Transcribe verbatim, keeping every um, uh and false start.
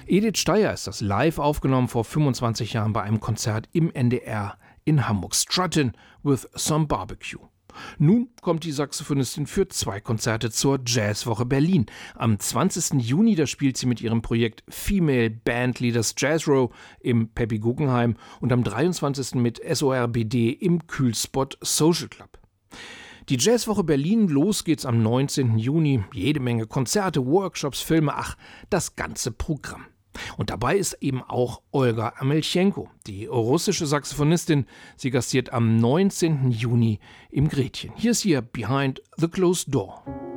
Edith Steyer ist das live aufgenommen vor fünfundzwanzig Jahren bei einem Konzert im N D R in Hamburg. Struttin' with some Barbecue. Nun kommt die Saxophonistin für zwei Konzerte zur Jazzwoche Berlin. Am zwanzigsten Juni, da spielt sie mit ihrem Projekt Female Bandleaders Jazz Row im Peppi Guggenheim und am dreiundzwanzigsten mit S O R B D im Kühlspot Social Club. Die Jazzwoche Berlin, los geht's am neunzehnten Juni. Jede Menge Konzerte, Workshops, Filme, ach, das ganze Programm. Und dabei ist eben auch Olga Amelchenko, die russische Saxophonistin. Sie gastiert am neunzehnten Juni im Gretchen. Hier ist ihr Behind the Closed Door.